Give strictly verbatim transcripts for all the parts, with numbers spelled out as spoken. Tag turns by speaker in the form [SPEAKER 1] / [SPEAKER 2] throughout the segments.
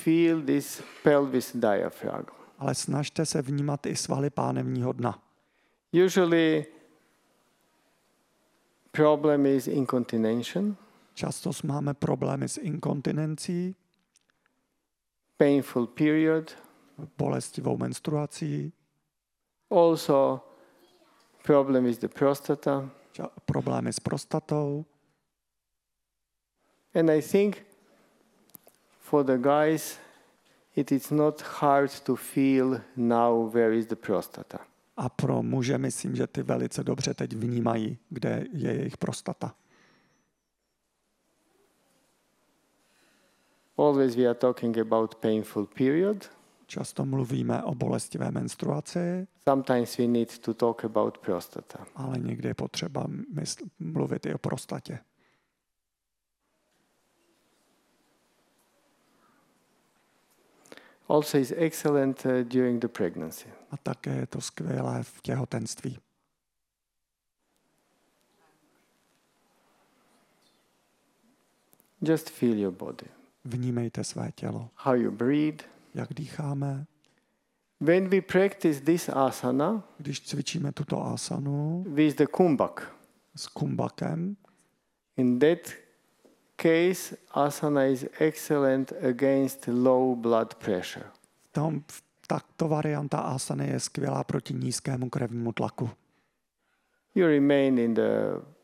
[SPEAKER 1] feel this pelvis diaphragm.
[SPEAKER 2] Ale snažte se vnímat i svaly pánevního dna.
[SPEAKER 1] Usually problem is incontinence,
[SPEAKER 2] Často máme problémy s inkontinencí,
[SPEAKER 1] painful period,
[SPEAKER 2] bolestivou menstruací,
[SPEAKER 1] also problem is the prostata.
[SPEAKER 2] ča- problémy s prostatou.
[SPEAKER 1] And I think for the guys, it is not hard to feel now where is the prostata.
[SPEAKER 2] A pro muže myslím, že ty velice dobře teď vnímají, kde je jejich prostata.
[SPEAKER 1] Always we are talking about painful period.
[SPEAKER 2] Často mluvíme o bolestivé menstruaci,
[SPEAKER 1] Sometimes we need to talk about prostata.
[SPEAKER 2] ale někdy je potřeba mysl- mluvit i o prostatě.
[SPEAKER 1] Also is excellent uh, during the pregnancy.
[SPEAKER 2] A také je to skvělé v těhotenství.
[SPEAKER 1] Just feel your body,
[SPEAKER 2] Vnímejte své tělo,
[SPEAKER 1] how you breathe.
[SPEAKER 2] jak dýcháme.
[SPEAKER 1] When we practice this asana
[SPEAKER 2] Když cvičíme tuto asanu
[SPEAKER 1] with the kumbhak,
[SPEAKER 2] s kumbakem,
[SPEAKER 1] in that case, asana is excellent against low blood pressure.
[SPEAKER 2] v tom, v takto varianta asany je skvělá proti nízkému krevnímu tlaku.
[SPEAKER 1] You remain in the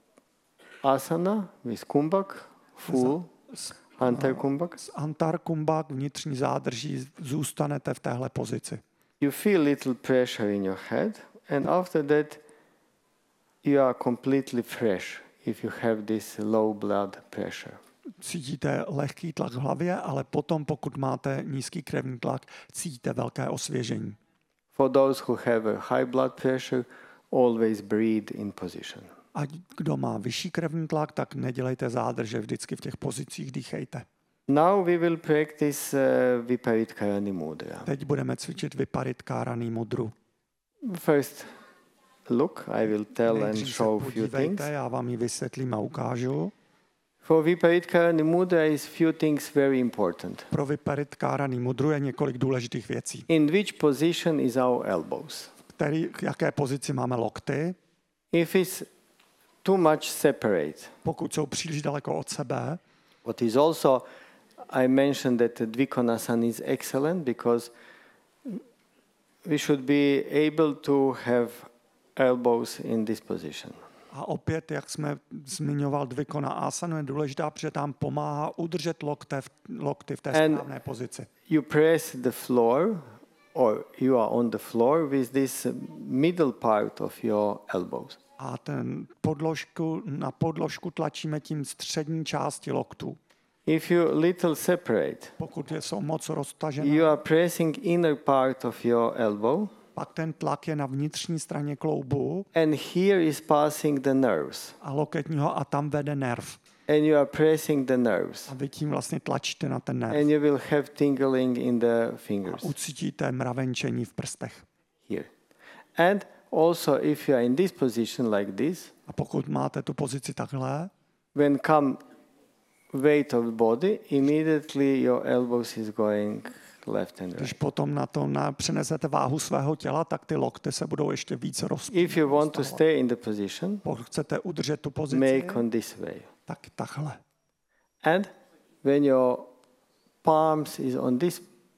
[SPEAKER 1] asana with kumbhak, full,
[SPEAKER 2] S,
[SPEAKER 1] antar kumbhak.
[SPEAKER 2] s antar kumbak vnitřní zádrží zůstanete v téhle pozici.
[SPEAKER 1] You feel little pressure in your head, and after that, you are completely fresh if you have this low blood pressure.
[SPEAKER 2] Cítíte lehký tlak v hlavě, ale potom, pokud máte nízký krevní tlak, cítíte velké osvěžení.
[SPEAKER 1] For those who have a high blood pressure, always breathe in position.
[SPEAKER 2] A kdo má vyšší krevní tlak, tak nedělejte zádrže, vždycky v těch pozicích dýchejte.
[SPEAKER 1] Now we will practice uh, Viparitkarani Mudra.
[SPEAKER 2] Teď budeme cvičit Viparitkarani mudru.
[SPEAKER 1] First, look, I will tell and
[SPEAKER 2] Nejdřív se
[SPEAKER 1] show few things.
[SPEAKER 2] podívejte, já vám ji vysvětlím a ukážu.
[SPEAKER 1] For Viparitkarani Mudra is few things very important.
[SPEAKER 2] Pro Viparitkarani mudru je několik důležitých věcí.
[SPEAKER 1] In which position is our elbows?
[SPEAKER 2] Který, k jaké pozici máme lokty?
[SPEAKER 1] If it's too much separate,
[SPEAKER 2] Pokud jsou příliš daleko od sebe,
[SPEAKER 1] what is also, I mentioned that the Dvikonasana is excellent because we should be able to have elbows in this position.
[SPEAKER 2] a opět, jak jsme zmiňoval, Dvikona asanu je důležitá, protože tam pomáhá udržet lokty v, lokty v té
[SPEAKER 1] And-
[SPEAKER 2] správné pozici.
[SPEAKER 1] You press the floor, or you are on the floor with this middle part of your elbows.
[SPEAKER 2] A ten podložku, na podložku tlačíme tím střední části loktů.
[SPEAKER 1] If you little separate,
[SPEAKER 2] Pokud je, jsou moc roztažené,
[SPEAKER 1] you are pressing inner part of your elbow,
[SPEAKER 2] pak ten tlak je na vnitřní straně kloubu
[SPEAKER 1] and here is passing the nerves,
[SPEAKER 2] a loketního a tam vede nerv.
[SPEAKER 1] and you are pressing the nerves,
[SPEAKER 2] A vy tím vlastně tlačíte na ten nerv.
[SPEAKER 1] and you will have tingling in the
[SPEAKER 2] A
[SPEAKER 1] fingers
[SPEAKER 2] ucítíte mravenčení v prstech.
[SPEAKER 1] here. And also, if you are in this position like this,
[SPEAKER 2] A pokud máte tu pozici takhle,
[SPEAKER 1] when come weight of body, immediately your elbows is going left and
[SPEAKER 2] když
[SPEAKER 1] right.
[SPEAKER 2] potom na to na, přenesete váhu svého těla, tak ty lokty se budou ještě víc rozpínat.
[SPEAKER 1] If you want to stay in the position,
[SPEAKER 2] Pokud chcete udržet tu pozici,
[SPEAKER 1] make on this way.
[SPEAKER 2] tak takhle.
[SPEAKER 1] And when your palms is on this,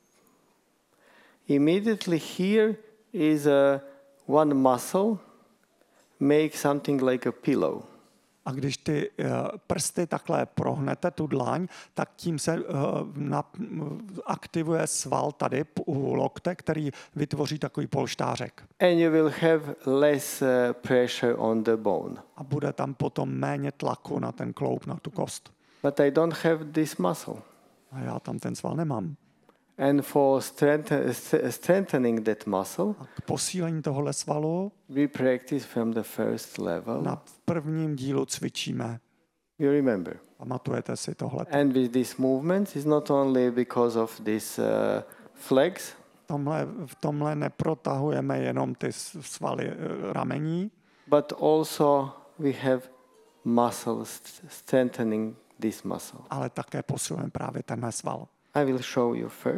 [SPEAKER 1] immediately here is a one muscle, make something like a pillow.
[SPEAKER 2] A když ty uh, prsty takhle prohnete, tu dlaň, tak tím se uh, na, aktivuje sval tady u lokte, který vytvoří takový polštářek.
[SPEAKER 1] And you will have less uh, pressure on the bone.
[SPEAKER 2] A bude tam potom méně tlaku na ten kloub, na tu kost.
[SPEAKER 1] But I don't have this muscle.
[SPEAKER 2] A já tam ten sval nemám.
[SPEAKER 1] And for strength- st- strengthening that muscle,
[SPEAKER 2] A k posílení tohohle svalu
[SPEAKER 1] we practice from the first level.
[SPEAKER 2] na prvním dílu cvičíme.
[SPEAKER 1] You remember.
[SPEAKER 2] Pamatujete si tohle.
[SPEAKER 1] And with these movements, it's not only because of these uh, flags,
[SPEAKER 2] V tomhle, v tomhle neprotahujeme jenom ty s- svaly eh, ramení,
[SPEAKER 1] but also we have muscles strengthening this muscle.
[SPEAKER 2] ale také posilujeme právě tenhle sval.
[SPEAKER 1] I will show you first.